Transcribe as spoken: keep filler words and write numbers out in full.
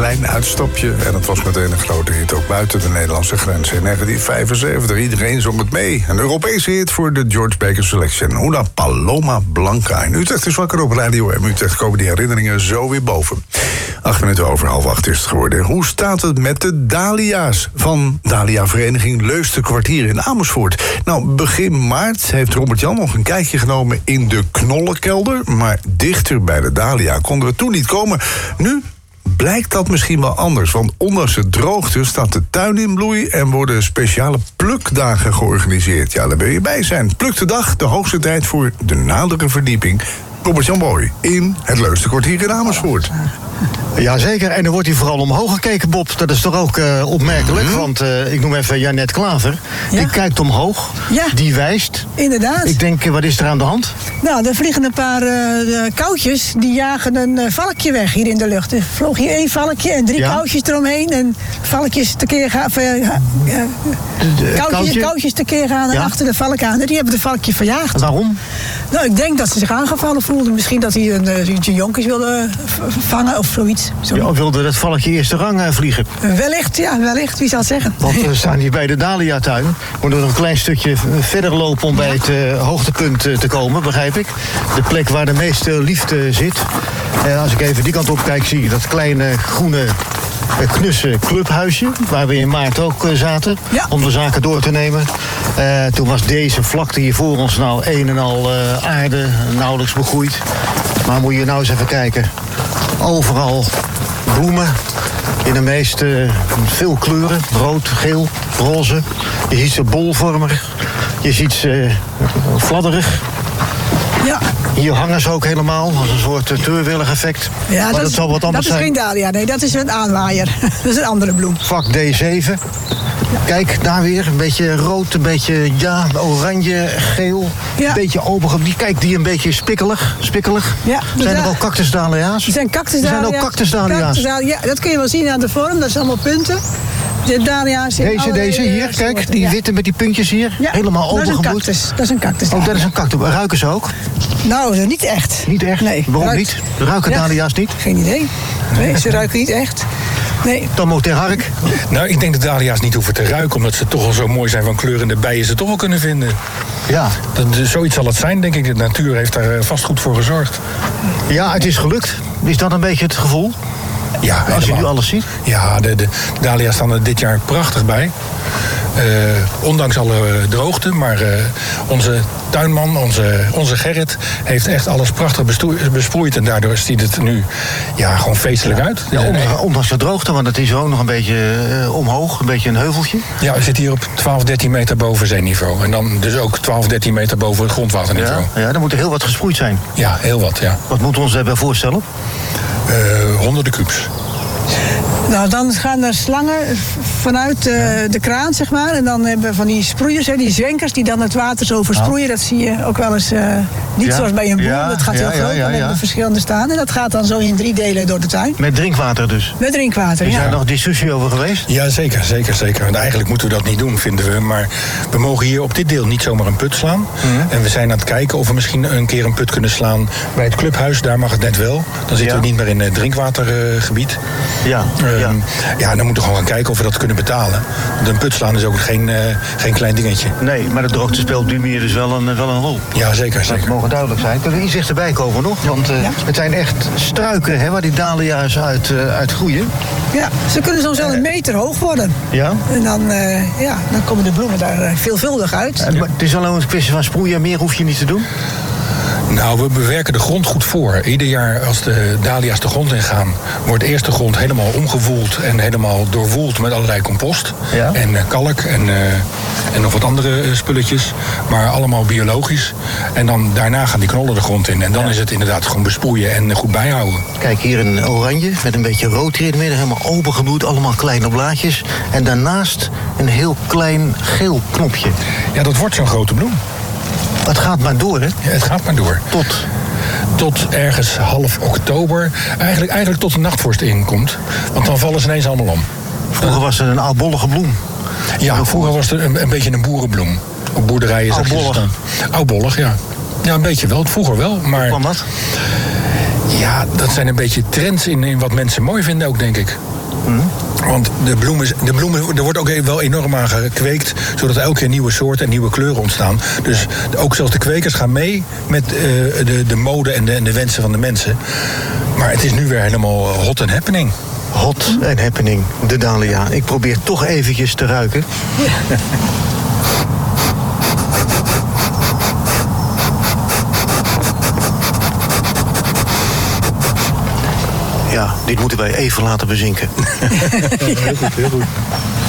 klein uitstapje. En het was meteen een grote hit, ook buiten de Nederlandse grenzen. In negentien vijfenzeventig, iedereen zong het mee. Een Europese hit voor de George Baker Selection. Una Paloma Blanca. In Utrecht is wakker op Radio M. Utrecht komen die herinneringen zo weer boven. Acht minuten over half acht is het geworden. Hoe staat het met de dahlia's van Dahlia-vereniging Leusden Kwartier in Amersfoort? Nou, begin maart heeft Robert-Jan nog een kijkje genomen in de knollenkelder. Maar dichter bij de dahlia konden we toen niet komen. Nu blijkt dat misschien wel anders. Want ondanks de droogte staat de tuin in bloei en worden speciale plukdagen georganiseerd. Ja, daar wil je bij zijn. Pluk de dag, de hoogste tijd voor de nadere verdieping. Robert-Jan Boy in het Leusden Kwartier in Amersfoort. Jazeker, en er wordt hier vooral omhoog gekeken, Bob. Dat is toch ook uh, opmerkelijk, mm-hmm. want uh, ik noem even Janet Klaver. Ja. Die kijkt omhoog, ja. Die wijst. Inderdaad. Ik denk, wat is er aan de hand? Nou, er vliegen een paar uh, koutjes, die jagen een uh, valkje weg hier in de lucht. Er vloog hier één valkje en drie ja. koutjes eromheen. En valkjes tekeer gaan, uh, uh, uh, koutjes, koutjes tekeer gaan ja. achter de valk aan. En die hebben de valkje verjaagd. Waarom? Nou, ik denk dat ze zich aangevallen voelden. Misschien dat hij een, uh, een jonkers wilde uh, vangen of zoiets. Zo. Ja, of wilde dat valkje eerste rang uh, vliegen? Uh, wellicht, ja, wellicht. Wie zal het zeggen? Want we staan hier bij de Dahlia-tuin. We moeten nog een klein stukje verder lopen om bij het uh, hoogtepunt uh, te komen, begrijp ik. De plek waar de meeste liefde zit. En als ik even die kant op kijk, zie je dat kleine groene knusse clubhuisje, waar we in maart ook uh, zaten, ja. om de zaken door te nemen. Uh, toen was deze vlakte hier voor ons nou een en al uh, aarde, nauwelijks begroeid. Maar moet je nou eens even kijken. Overal bloemen in de meeste veel kleuren. Rood, geel, roze. Je ziet ze bolvormig. Je ziet ze fladderig. Ja. Hier hangen ze ook helemaal, als een soort treurwillig effect. Ja, maar dat, dat zal wat anders dat is zijn. geen dahlia, nee, dat is een aanwaaier. Dat is een andere bloem. Vak D zeven. Kijk, daar weer, een beetje rood, een beetje ja, oranje, geel. Ja. Een beetje open. Kijk, die een beetje spikkelig. spikkelig. Ja, dus zijn er ook cactusdahlia's? Er zijn cactusdahlia's. Er zijn ook cactusdahlia's. Ja, dat kun je wel zien aan de vorm, dat is allemaal punten. De dahlia's in Deze, deze hier, kijk, soorten, die ja. witte met die puntjes hier. Ja. Helemaal opengebloeid. Dat is een cactus. Dat is een cactus. Oh, dat is een cactus. Ruiken ze ook? Nou, niet echt. Niet echt? Nee. Waarom Ruikt. niet? Ruiken ja. dahlia's niet? Geen idee. Nee, ze ruiken niet echt. Nee. Tomo ter Hark? Nou, ik denk dat dahlia's niet hoeven te ruiken, omdat ze toch al zo mooi zijn van kleur en de bijen ze toch wel kunnen vinden. Ja. Dat, zoiets zal het zijn, denk ik. De natuur heeft daar vast goed voor gezorgd. Ja, het is gelukt. Is dat een beetje het gevoel? Ja, als helemaal. je nu alles ziet? Ja, de, de dahlia's staan er dit jaar prachtig bij. Uh, ondanks alle droogte, maar uh, onze tuinman, onze, onze Gerrit, heeft echt alles prachtig besproeid. En daardoor ziet het nu ja, gewoon feestelijk ja. uit. Ja, ondanks, ondanks de droogte, want het is ook nog een beetje uh, omhoog, een beetje een heuveltje. Ja, we zitten hier op twaalf, dertien meter boven zeeniveau. En dan dus ook twaalf, dertien meter boven het grondwaterniveau. Ja, ja, dan moet er heel wat gesproeid zijn. Ja, heel wat, ja. Wat moeten we ons daarbij voorstellen? Uh, honderden kubus. Nou, dan gaan er slangen vanuit uh, de kraan, zeg maar. En dan hebben we van die sproeiers, hè, die zwenkers, die dan het water zo versproeien. Dat zie je ook wel eens, uh, niet ja. zoals bij een boer. Ja, dat gaat heel ja, groot, ja, ja, dan hebben we verschillende staan. En dat gaat dan zo in drie delen door de tuin. Met drinkwater dus? Met drinkwater, Is ja. daar nog discussie over geweest? Ja, zeker, zeker, zeker. En eigenlijk moeten we dat niet doen, vinden we. Maar we mogen hier op dit deel niet zomaar een put slaan. Mm-hmm. En we zijn aan het kijken of we misschien een keer een put kunnen slaan bij het clubhuis. Daar mag het net wel. Dan zitten ja. we niet meer in het drinkwatergebied. Uh, ja, um, ja. ja, dan moeten we gewoon gaan kijken of we dat kunnen betalen. Want een put slaan is ook geen, uh, geen klein dingetje. Nee, maar de droogte speelt nu meer dus wel een, wel een rol. Ja, zeker, zeker. Dat mogen duidelijk zijn. Kunnen we iets dichterbij komen nog? Want uh, ja. het zijn echt struiken hè, waar die dahlia's uit, uh, uit groeien. Ja, ze kunnen soms wel een meter hoog worden. Ja? En dan, uh, ja, dan komen de bloemen daar veelvuldig uit. Uh, maar het is alleen een kwestie van sproeien, meer hoef je niet te doen? Nou, we bewerken de grond goed voor. Ieder jaar als de dahlia's de grond ingaan, wordt eerst de grond helemaal omgevoeld en helemaal doorwoeld met allerlei compost. Ja. En uh, kalk en, uh, en nog wat andere uh, spulletjes. Maar allemaal biologisch. En dan daarna gaan die knollen de grond in. En dan ja. is het inderdaad gewoon besproeien en uh, goed bijhouden. Kijk, hier een oranje met een beetje rood hier in het midden. Helemaal opengebloeid, allemaal kleine blaadjes. En daarnaast een heel klein geel knopje. Ja, dat wordt zo'n grote bloem. Het gaat maar door, hè? Ja, het gaat maar door. Tot? Tot ergens half oktober. Eigenlijk, eigenlijk tot de nachtvorst inkomt. Want dan vallen ze ineens allemaal om. Vroeger was het een oudbollige bloem. Ja, vroeger was het een, een beetje een boerenbloem. Op boerderijen zag je ze staan. Oudbollig, ja. Ja, een beetje wel. Vroeger wel, maar... Hoe kwam dat? Ja, dat zijn een beetje trends in, in wat mensen mooi vinden ook, denk ik. Mm. Want de bloemen, de bloemen, er wordt ook wel enorm aan gekweekt, zodat er elke keer nieuwe soorten en nieuwe kleuren ontstaan. Dus ook zelfs de kwekers gaan mee met uh, de, de mode en de, en de wensen van de mensen. Maar het is nu weer helemaal hot and happening. Hot and happening, de dahlia. Ik probeer toch eventjes te ruiken. Ja. Ja, dit moeten wij even laten bezinken. Heel goed, heel goed.